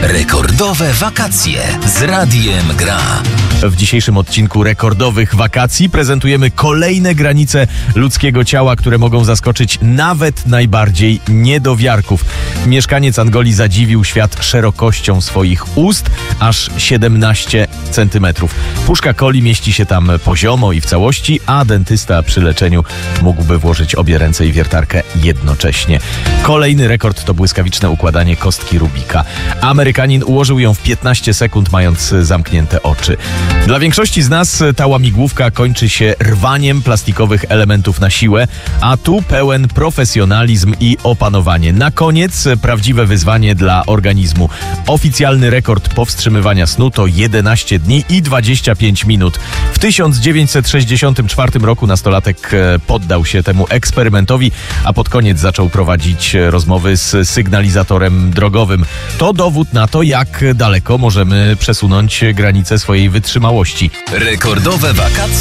Rekordowe wakacje z Radiem Gra. W dzisiejszym odcinku rekordowych wakacji prezentujemy kolejne granice ludzkiego ciała, które mogą zaskoczyć nawet najbardziej niedowiarków. Mieszkaniec Angolii zadziwił świat szerokością swoich ust, aż 17 cm. Puszka coli mieści się tam poziomo i w całości, a dentysta przy leczeniu mógłby włożyć obie ręce i wiertarkę jednocześnie. Kolejny rekord to błyskawiczne układanie kostki Rubika. Amerykanin ułożył ją w 15 sekund, mając zamknięte oczy. Dla większości z nas ta łamigłówka kończy się rwaniem plastikowych elementów na siłę, a tu pełen profesjonalizm i opanowanie. Na koniec prawdziwe wyzwanie dla organizmu. Oficjalny rekord powstrzymywania snu to 11 dni i 25 minut. W 1964 roku nastolatek poddał się temu eksperymentowi, a pod koniec zaczął prowadzić rozmowy z sygnalizatorem drogowym. To dowód na to, jak daleko możemy przesunąć granice swojej wytrzymałości. Rekordowe wakacje.